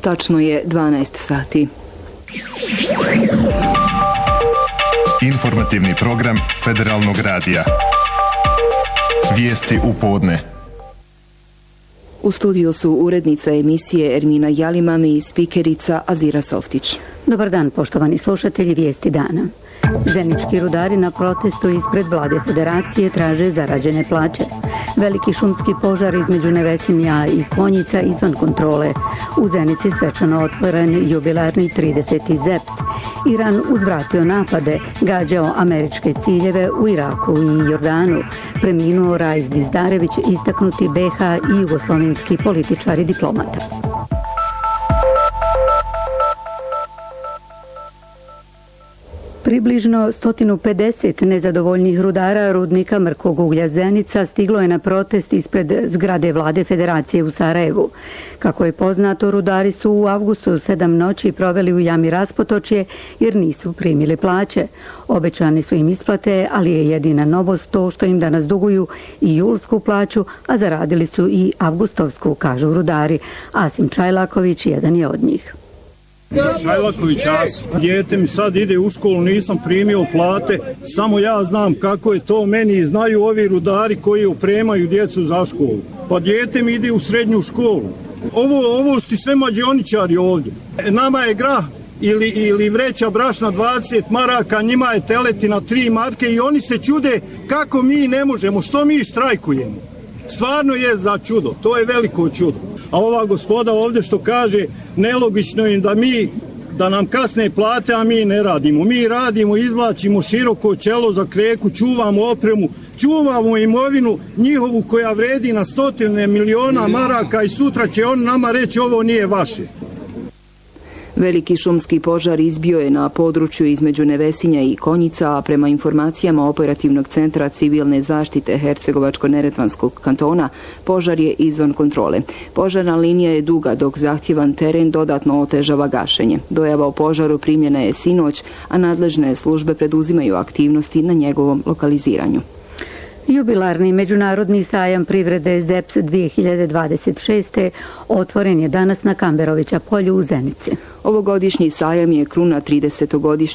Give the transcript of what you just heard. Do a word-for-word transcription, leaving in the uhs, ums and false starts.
Tačno je dvanaest sati. Informativni program Federalnog radija. Vijesti u podne. U studiju su urednica emisije Ermina Jalimami i spikerica Azira Softić. Dobar dan, poštovani slušatelji Vijesti dana. Zenički rudari na protestu ispred vlade federacije traže zarađene plaće. Veliki šumski požar između Nevesinja i Konjica izvan kontrole. U Zenici svečano otvoren jubilarni trideseti ZEPS. Iran uzvratio napade, gađao američke ciljeve u Iraku i Jordanu. Preminuo Raiz Dizdarević, istaknuti be ha i jugoslovenski političar i diplomata. Približno sto pedeset nezadovoljnih rudara rudnika mrkog uglja Zenica stiglo je na protest ispred zgrade vlade federacije u Sarajevu. Kako je poznato, rudari su u avgustu sedam noći proveli u jami Raspotočje jer nisu primili plaće. Obećani su im isplate, ali je jedina novost to što im danas duguju i julsku plaću, a zaradili su i avgustovsku, kažu rudari. Asim Čajlaković jedan je od njih. Čajlaković Asim. Dijete mi sad ide u školu, nisam primio plate, samo ja znam kako je to meni i znaju ovi rudari koji opremaju djecu za školu. Pa dijete mi ide u srednju školu. Ovo, ovo su ti sve mađioničari ovdje. Nama je grah ili, ili vreća brašna dvadeset maraka, njima je teletina tri marke i oni se čude kako mi ne možemo, što mi štrajkujemo. Stvarno je za čudo, to je veliko čudo. A ova gospoda ovdje što kaže, nelogično im da mi, da nam kasne plate, a mi ne radimo. Mi radimo, izvlačimo široko čelo za kreku, čuvamo opremu, čuvamo imovinu njihovu koja vredi na stotine miliona maraka i sutra će on nama reći ovo nije vaše. Veliki šumski požar izbio je na području između Nevesinja i Konjica, a prema informacijama Operativnog centra civilne zaštite Hercegovačko-neretvanskog kantona, požar je izvan kontrole. Požarna linija je duga dok zahtjevan teren dodatno otežava gašenje. Dojava o požaru primljena je sinoć, a nadležne službe preduzimaju aktivnosti na njegovom lokaliziranju. Jubilarni međunarodni sajam privrede ZEPS dvije hiljade dvadeset šeste otvoren je danas na Kamberovića polju u Zenici. Ovogodišnji sajam je kruna tridesetogodišnje